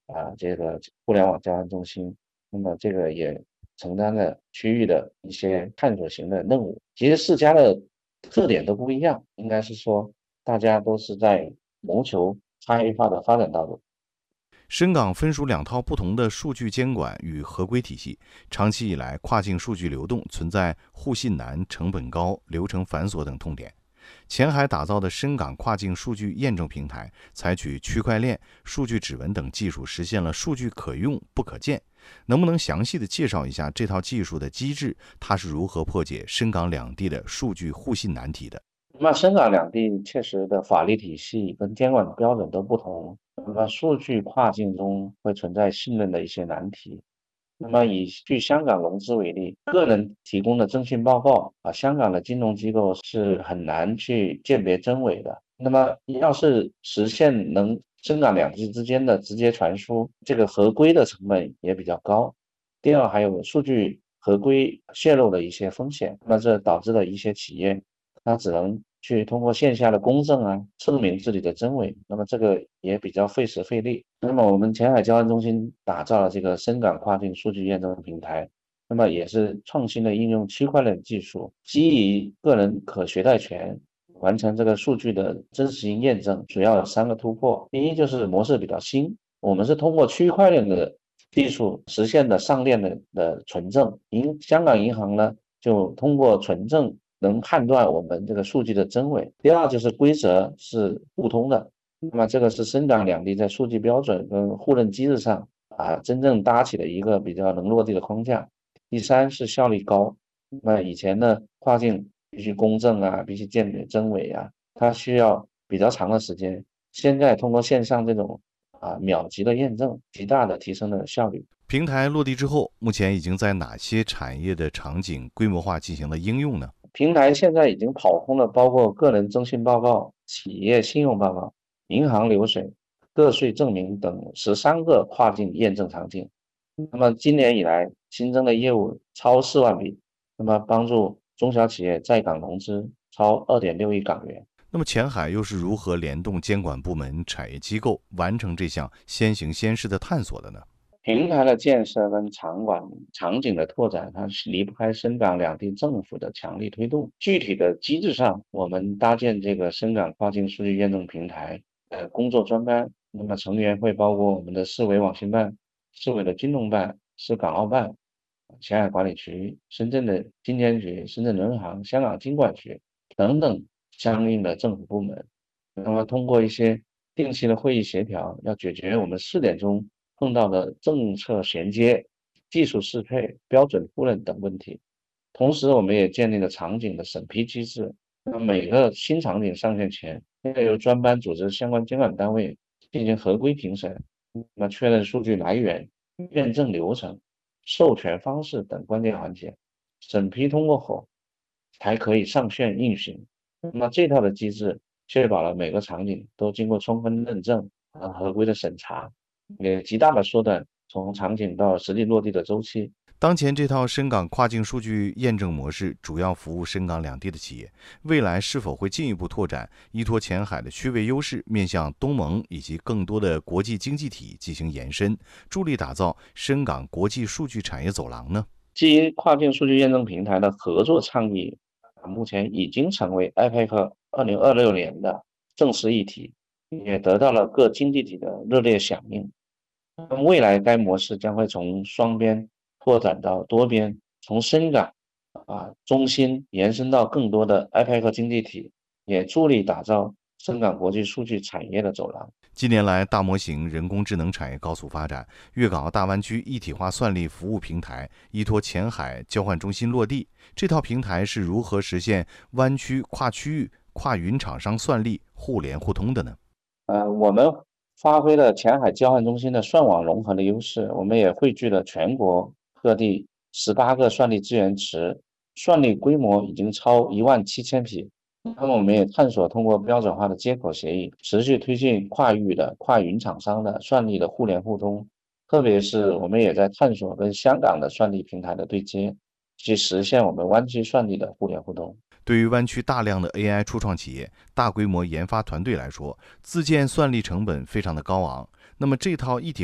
这个互联网交换中心，那么这个也承担了区域的一些探索型的任务。其实4家的特点都不一样，应该是说大家都是在谋求差异化的发展道路。 深港分属两套不同的数据监管与合规体系，长期以来跨境数据流动存在互信难、成本高、流程繁琐等痛点。前海打造的深港跨境数据验证平台，采取区块链、数据指纹等技术，实现了数据可用不可见。能不能详细的介绍一下这套技术的机制？它是如何破解深港两地的数据互信难题的？ 那么深港两地确实的法律体系跟监管标准都不同，那么数据跨境中会存在信任的一些难题。那么以据香港融资为例，个人提供的征信报告香港的金融机构是很难去鉴别真伪的。那么要是实现能深港两地之间的直接传输，这个合规的成本也比较高。第二，还有数据合规泄露的一些风险，那么这导致了一些企业它只能去通过线下的公证证明自己的真伪，那么这个也比较费时费力。那么我们前海交换中心打造了这个深港跨境数据验证平台，那么也是创新的应用区块链技术，基于个人可携带权，完成这个数据的真实性验证。主要有3个突破，第一就是模式比较新，我们是通过区块链的技术实现的上链的存证，香港银行呢就通过存证能判断我们这个数据的真伪。第二就是规则是互通的，那么这个是深港两地在数据标准跟互认机制上真正搭起了一个比较能落地的框架。第三是效率高，那以前呢跨境必须公证必须鉴别真伪它需要比较长的时间，现在通过线上这种秒级的验证，极大的提升了效率。 平台落地之后，目前已经在哪些产业的场景规模化进行了应用呢？ 平台现在已经跑通了包括个人征信报告、企业信用报告、银行流水、个税证明等13个跨境验证场景。那么今年以来新增的业务超4万笔，那么帮助中小企业在港融资超2.6亿港元。 那么前海又是如何联动监管部门、产业机构，完成这项先行先试的探索的呢？ 平台的建设跟场景的拓展，它是离不开深港两地政府的强力推动。具体的机制上，我们搭建这个深港跨境数据验证平台工作专班，那么成员会包括我们的市委网信办、市委的金融办、市港澳办、前海管理局、深圳的金监局、深圳人行、香港经管局等等相应的政府部门。那么通过一些定期的会议协调，要解决我们试点中碰到的政策衔接、技术适配、标准互认等问题。同时，我们也建立了场景的审批机制。那每个新场景上线前，要由专班组织相关监管单位进行合规评审，那确认数据来源、验证流程、授权方式等关键环节。审批通过后，才可以上线运行。那么这套的机制确保了每个场景都经过充分认证和合规的审查，也极大的缩短从场景到实际落地的周期。 当前这套深港跨境数据验证模式主要服务深港两地的企业，未来是否会进一步拓展，依托前海的区位优势，面向东盟以及更多的国际经济体进行延伸，助力打造深港国际数据产业走廊呢？ 基于跨境数据验证平台的合作倡议，目前已经成为 IPEC 2026年的正式议题，也得到了各经济体的热烈响应。那么未来该模式将会从双边拓展到多边，从深港中心延伸到更多的 IPEC 经济体，也助力打造深港国际数据产业的走廊。 近年来，大模型人工智能产业高速发展，粤港澳大湾区一体化算力服务平台依托前海交换中心落地。这套平台是如何实现湾区跨区域、跨云厂商算力互联互通的呢？ 我们发挥了前海交换中心的算网融合的优势，我们也汇聚了全国各地18个算力资源池，算力规模已经超17000匹。那么我们也探索通过标准化的接口协议，持续推进跨域的跨云厂商的算力的互联互通，特别是我们也在探索跟香港的算力平台的对接，去实现我们湾区算力的互联互通。 对于湾区大量的 AI 初创企业、大规模研发团队来说，自建算力成本非常的高昂。那么这套一体